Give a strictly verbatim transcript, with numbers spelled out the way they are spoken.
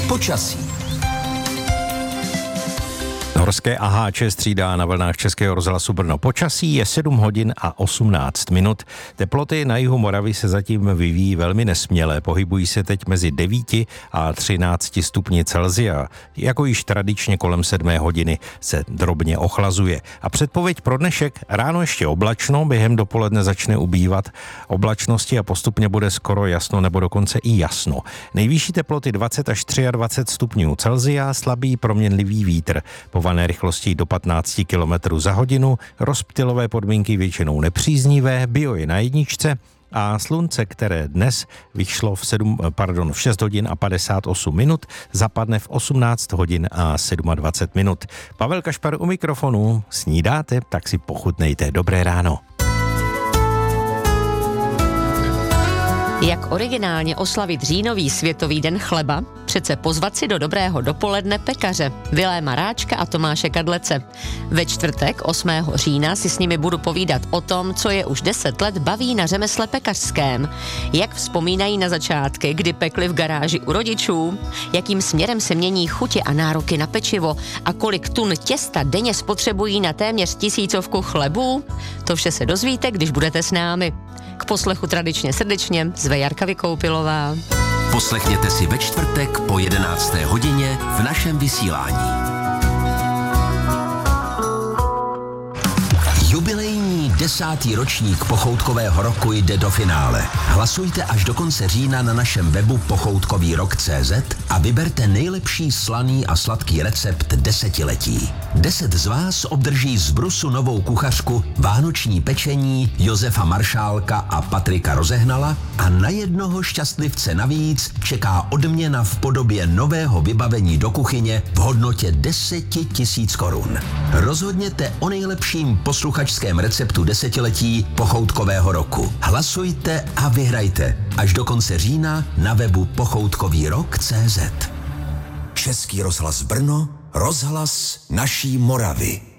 Počasí. Horské A H Č střídá na vlnách Českého rozhlasu Brno. Počasí je sedm hodin a osmnáct minut. Teploty na jihu Moravy se zatím vyvíjí velmi nesměle. Pohybují se teď mezi devíti a třinácti stupni Celsia. Jako již tradičně kolem sedmé hodiny se drobně ochlazuje. A předpověď pro dnešek: ráno ještě oblačno, během dopoledne začne ubývat oblačnosti a postupně bude skoro jasno nebo dokonce i jasno. Nejvyšší teploty dvacet až dvacet tři stupňů Celsia, slabý proměnlivý vítr. Pované rychlostí do patnáct kilometrů za hodinu, rozptylové podmínky většinou nepříznivé, bio je na jedničce a slunce, které dnes vyšlo v, sedm, pardon, v šest hodin a padesát osm minut, zapadne v osmnáct hodin a dvacet sedm minut. Pavel Kašpar u mikrofonu. Snídáte? Tak si pochutnejte. Dobré ráno. Jak originálně oslavit říjnový světový den chleba? Přece pozvat si do dobrého dopoledne pekaře Viléma Ráčka a Tomáše Kadlece. Ve čtvrtek osmého října si s nimi budu povídat o tom, co je už deset let baví na řemesle pekařském. Jak vzpomínají na začátky, kdy pekli v garáži u rodičů, jakým směrem se mění chutě a nároky na pečivo a kolik tun těsta denně spotřebují na téměř tisícovku chlebů. To vše se dozvíte, když budete s námi. K poslechu tradičně srdečně zve Jarka Vykoupilová. Poslechněte si ve čtvrtek po jedenácté hodině v našem vysílání. Jubilejní desátý ročník pochoutkového roku jde do finále. Hlasujte až do konce října na našem webu pochoutkový rok tečka cé zet a vyberte nejlepší slaný a sladký recept desetiletí. Deset z vás obdrží z Brusu novou kuchařku, vánoční pečení Josefa Maršálka a Patrika Rozehnala a na jednoho šťastlivce navíc čeká odměna v podobě nového vybavení do kuchyně v hodnotě deset tisíc korun. Rozhodněte o nejlepším posluchačském receptu desetiletí pochoutkového roku. Hlasujte a vyhrajte až do konce října na webu pochoutkový rok tečka cé zet. Český rozhlas Brno, rozhlas naší Moravy.